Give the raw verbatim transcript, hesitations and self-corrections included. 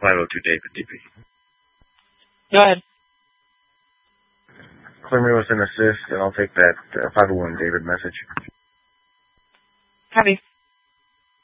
five oh two David, D P. Go ahead. Clear me with an assist, and I'll take that uh, five oh one David message. Copy.